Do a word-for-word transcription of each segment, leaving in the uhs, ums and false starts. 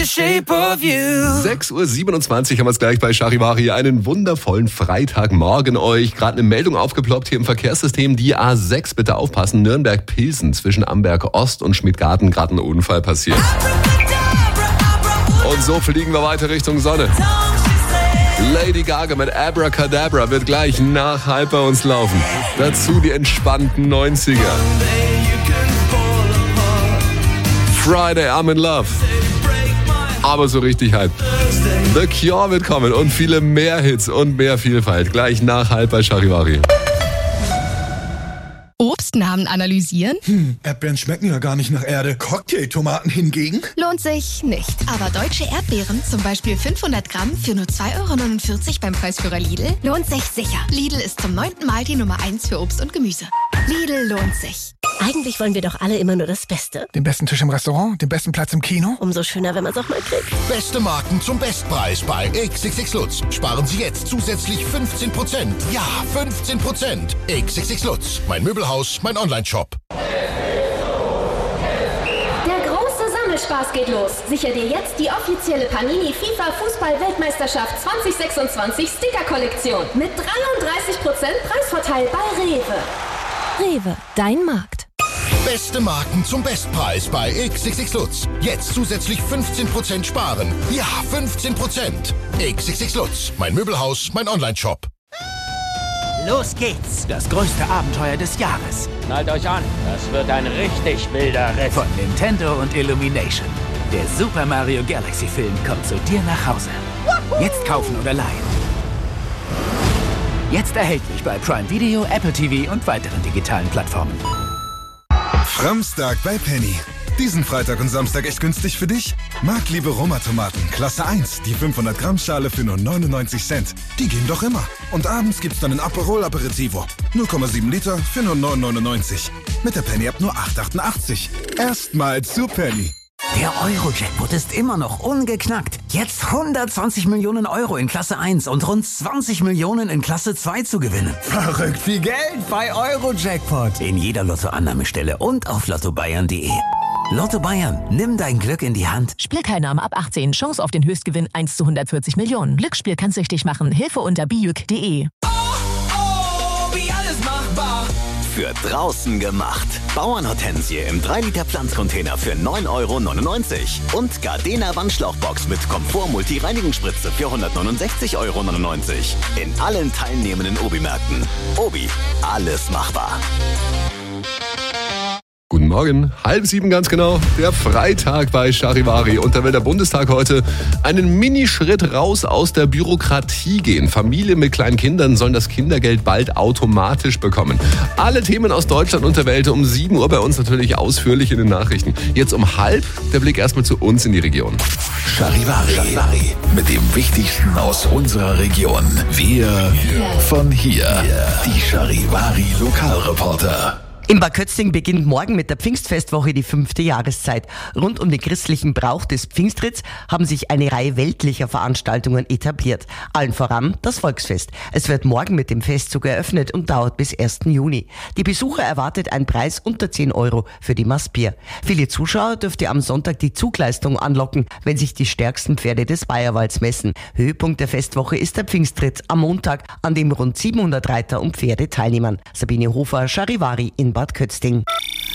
the shape of you. sechs Uhr siebenundzwanzig haben wir es gleich bei Charivari. Einen wundervollen Freitagmorgen euch. Gerade eine Meldung aufgeploppt hier im Verkehrssystem. Die A sechs, bitte aufpassen. Nürnberg-Pilsen zwischen Amberg Ost und Schmidgarten gerade ein Unfall passiert. Und so fliegen wir weiter Richtung Sonne. Lady Gaga mit Abracadabra wird gleich nach halb bei uns laufen. Dazu die entspannten neunziger. Friday, I'm in love. Aber so richtig halt. The Cure wird kommen und viele mehr Hits und mehr Vielfalt. Gleich nach halb bei Charivari. Obstnamen analysieren? Hm, Erdbeeren schmecken ja gar nicht nach Erde. Cocktailtomaten hingegen? Lohnt sich nicht. Aber deutsche Erdbeeren, zum Beispiel fünfhundert Gramm für nur zwei Euro neunundvierzig beim Preisführer Lidl, lohnt sich sicher. Lidl ist zum neunten Mal die Nummer eins für Obst und Gemüse. Lidl lohnt sich. Eigentlich wollen wir doch alle immer nur das Beste. Den besten Tisch im Restaurant, den besten Platz im Kino. Umso schöner, wenn man es auch mal kriegt. Beste Marken zum Bestpreis bei X X X Lutz. Sparen Sie jetzt zusätzlich fünfzehn Prozent. Ja, fünfzehn Prozent. X X X Lutz. Mein Möbelhaus, mein Online-Shop. Der große Sammelspaß geht los. Sicher dir jetzt die offizielle Panini FIFA Fußball-Weltmeisterschaft zwanzig sechsundzwanzig Sticker-Kollektion. Mit dreiunddreißig Prozent Preisvorteil bei Rewe. Rewe, dein Markt. Beste Marken zum Bestpreis bei X X X Lutz. Jetzt zusätzlich fünfzehn Prozent sparen. Ja, fünfzehn Prozent. X X X Lutz. Mein Möbelhaus, mein Online-Shop. Los geht's. Das größte Abenteuer des Jahres. Schnallt euch an. Das wird ein richtig wilder Ritt. Von Nintendo und Illumination. Der Super Mario Galaxy Film kommt zu dir nach Hause. Jetzt kaufen oder leihen. Jetzt erhältlich bei Prime Video, Apple T V und weiteren digitalen Plattformen. Framstag bei Penny. Diesen Freitag und Samstag echt günstig für dich? Marktliebe Roma-Tomaten, Klasse eins, die fünfhundert Gramm Schale für nur neunundneunzig Cent. Die gehen doch immer. Und abends gibt's dann ein Aperol Aperitivo. null Komma sieben Liter für nur neun neunundneunzig. Mit der Penny ab nur acht achtundachtzig. Erstmal zu Penny. Der Euro-Jackpot ist immer noch ungeknackt. Jetzt hundertzwanzig Millionen Euro in Klasse eins und rund zwanzig Millionen in Klasse zwei zu gewinnen. Verrückt viel Geld bei Euro-Jackpot. In jeder Lottoannahmestelle und auf lotto bayern punkt de. Lotto Bayern, nimm dein Glück in die Hand. Spielteilnahme ab achtzehn. Chance auf den Höchstgewinn eins zu hundertvierzig Millionen. Glücksspiel kann süchtig machen. Hilfe unter bijuk punkt de. Oh, oh, wie alles machbar. Für draußen gemacht. Bauernhortensie im drei Liter Pflanzcontainer für neun Euro neunundneunzig. Und Gardena Wandschlauchbox mit Komfort-Multi-Reinigungsspritze für hundertneunundsechzig Euro neunundneunzig. In allen teilnehmenden Obi-Märkten. Obi, alles machbar. Guten Morgen, halb sieben ganz genau, der Freitag bei Charivari. Und da will der Bundestag heute einen Minischritt raus aus der Bürokratie gehen. Familien mit kleinen Kindern sollen das Kindergeld bald automatisch bekommen. Alle Themen aus Deutschland und der Welt um sieben Uhr bei uns natürlich ausführlich in den Nachrichten. Jetzt um halb der Blick erstmal zu uns in die Region. Charivari, Charivari. Mit dem Wichtigsten aus unserer Region. Wir von hier. Die Charivari Lokalreporter. In Bad Kötzting beginnt morgen mit der Pfingstfestwoche die fünfte Jahreszeit. Rund um den christlichen Brauch des Pfingstritts haben sich eine Reihe weltlicher Veranstaltungen etabliert. Allen voran das Volksfest. Es wird morgen mit dem Festzug eröffnet und dauert bis ersten Juni. Die Besucher erwartet ein Preis unter zehn Euro für die Maßbier. Viele Zuschauer dürfte am Sonntag die Zugleistung anlocken, wenn sich die stärksten Pferde des Bayerwalds messen. Höhepunkt der Festwoche ist der Pfingstritt am Montag, an dem rund siebenhundert Reiter und Pferde teilnehmen. Sabine Hofer, Charivari in Bad Kötzting.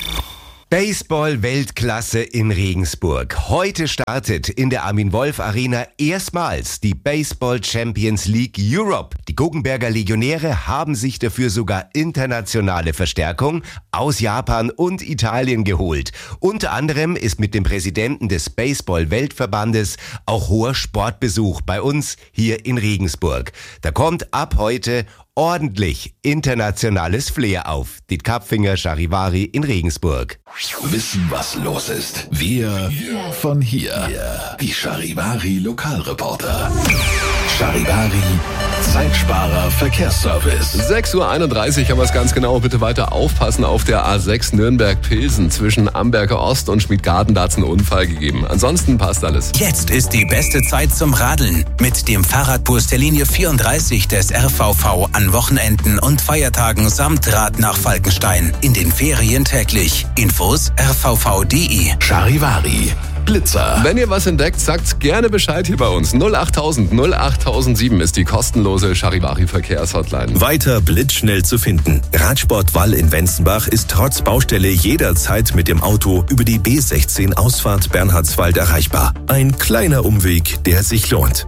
Baseball-Weltklasse in Regensburg. Heute startet in der Armin-Wolf-Arena erstmals die Baseball Champions League Europe. Die Guggenberger Legionäre haben sich dafür sogar internationale Verstärkung aus Japan und Italien geholt. Unter anderem ist mit dem Präsidenten des Baseball-Weltverbandes auch hoher Sportbesuch bei uns hier in Regensburg. Da kommt ab heute ordentlich internationales Flair auf. Diet Kapfinger, Charivari in Regensburg. Wissen, was los ist. Wir von hier. Die Charivari Lokalreporter. Charivari, Zeitsparer Verkehrsservice. sechs Uhr einunddreißig haben wir es ganz genau. Bitte weiter aufpassen auf der A sechs Nürnberg-Pilsen zwischen Amberger Ost und Schmidgarten. Da hat es einen Unfall gegeben. Ansonsten passt alles. Jetzt ist die beste Zeit zum Radeln. Mit dem Fahrradbus der Linie vierunddreißig des R V V an Wochenenden und Feiertagen samt Rad nach Falkenstein. In den Ferien täglich. Infos r v v punkt de. Charivari, Blitzer. Wenn ihr was entdeckt, sagt gerne Bescheid hier bei uns. null achttausend null achttausendsieben ist die kostenlose Charivari-Verkehrshotline. Weiter blitzschnell zu finden. Radsport Wall in Wenzenbach ist trotz Baustelle jederzeit mit dem Auto über die B sechzehn Ausfahrt Bernhardswald erreichbar. Ein kleiner Umweg, der sich lohnt.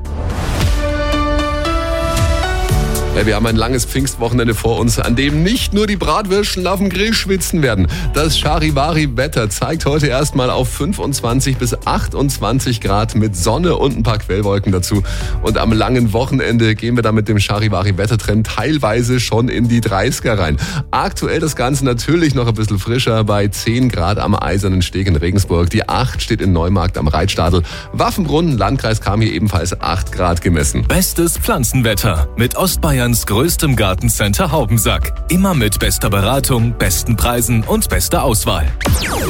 Ja, wir haben ein langes Pfingstwochenende vor uns, an dem nicht nur die Bratwürstchen auf dem Grill schwitzen werden. Das Charivari-Wetter zeigt heute erstmal auf fünfundzwanzig bis achtundzwanzig Grad mit Sonne und ein paar Quellwolken dazu. Und am langen Wochenende gehen wir dann mit dem Charivari-Wettertrend teilweise schon in die dreißiger rein. Aktuell das Ganze natürlich noch ein bisschen frischer bei zehn Grad am Eisernen Steg in Regensburg. Die acht steht in Neumarkt am Reitstadel. Waffenbrunn, Landkreis kam hier ebenfalls acht Grad gemessen. Bestes Pflanzenwetter mit Ostbayerns größtem Gartencenter Haubensack. Immer mit bester Beratung, besten Preisen und bester Auswahl.